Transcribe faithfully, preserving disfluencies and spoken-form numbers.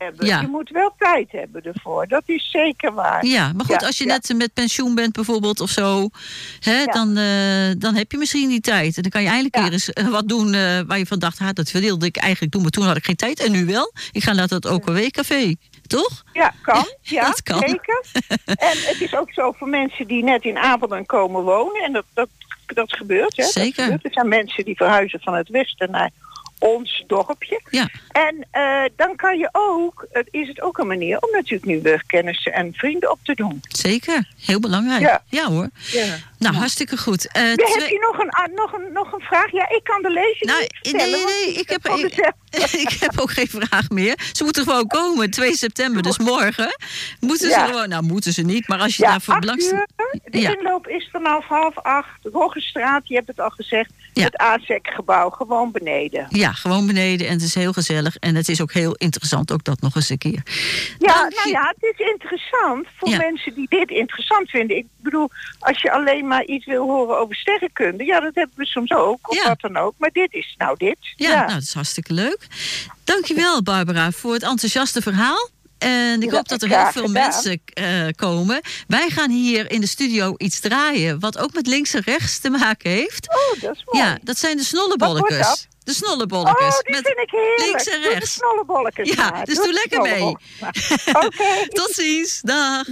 hebben. Ja. Je moet wel tijd hebben ervoor. Dat is zeker waar. Ja, maar goed, Ja, als je ja. net met pensioen bent bijvoorbeeld of zo, hè, Ja. dan, uh, dan heb je misschien die tijd. En dan kan je eindelijk Ja. weer eens uh, wat doen uh, waar je van dacht, ha, dat wilde ik eigenlijk doen, maar toen had ik geen tijd. En nu wel. Ik ga naar dat O K W-café, toch? Ja, kan. Ja, Dat kan. zeker. En het is ook zo voor mensen die net in Apeldoorn komen wonen. En dat, dat, dat gebeurt, hè. Zeker. Dat gebeurt. Er zijn mensen die verhuizen van het westen naar ons dorpje. Ja. En uh, dan kan je ook, uh, is het ook een manier om natuurlijk nieuwe kennissen en vrienden op te doen. Zeker, heel belangrijk. Ja, ja hoor. Ja. Nou, hartstikke goed. Uh, ja, twee... Heb je nog een, uh, nog, een, nog een vraag? Ja, ik kan de lezing nou, niet vertellen. Nee, nee, nee. Ik heb, ik, ik heb ook geen vraag meer. Ze moeten gewoon komen, twee september, dus morgen. Moeten ja. ze gewoon, nou moeten ze niet, maar als je ja, daarvoor belangstelt. De ja. inloop is vanaf half acht. Roggestraat, je hebt het al gezegd. Ja. Het A S E C-gebouw, gewoon beneden. Ja, gewoon beneden en het is heel gezellig. En het is ook heel interessant, ook dat nog eens een keer. Ja, Dank nou je... ja, het is interessant voor ja. mensen die dit interessant vinden. Ik bedoel, als je alleen maar iets wil horen over sterrenkunde, ja, dat hebben we soms ook, of ja. wat dan ook. Maar dit is nou dit. Ja, ja, nou, dat is hartstikke leuk. Dankjewel, Barbara, voor het enthousiaste verhaal. En ik ja, hoop dat er heel veel gedaan. mensen uh, komen. Wij gaan hier in de studio iets draaien wat ook met links en rechts te maken heeft. Oh, dat is mooi. Ja, dat zijn de snollebolletjes. De snollebolletjes. Oh, die met vind ik heerlijk. Links en rechts. Doe de snollebolletjes ja, maar. dus doe, doe lekker mee. Oké. Tot ziens. Dag.